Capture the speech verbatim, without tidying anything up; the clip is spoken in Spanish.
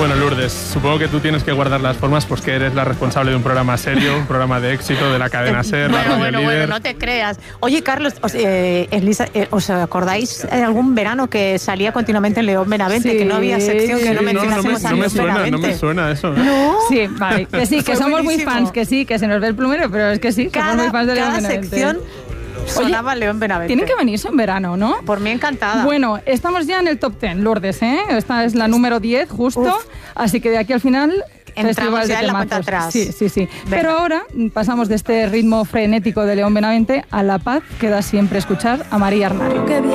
Bueno, Lourdes, supongo que tú tienes que guardar las formas pues que eres la responsable de un programa serio, un programa de éxito de la cadena SER, bueno, la Radio bueno, Líder. bueno, no te creas. Oye, Carlos, os, eh, Elisa, eh, ¿os acordáis de algún verano que salía continuamente en León Benavente? Sí, que no había sección que sí, no no, no, me, mencionásemos a no me León suena, Benavente. no me suena eso. ¿eh? No. Sí, vale, que sí, que Fue somos buenísimo. muy fans, que sí, que se nos ve el plumero, pero es que sí, somos muy Cada, fans de León cada Benavente. sección sonaba León Benavente. Tienen que venirse en verano, ¿no? Por mí encantada. Bueno, estamos ya en el top diez, Lourdes, ¿eh? Esta es la número diez, justo. Uf. Así que de aquí al final, Entramos festival ya de en la cuenta temazos. atrás. Sí, sí, sí. Venga. Pero ahora pasamos de este ritmo frenético de León Benavente a la paz que da siempre escuchar a María Arnal.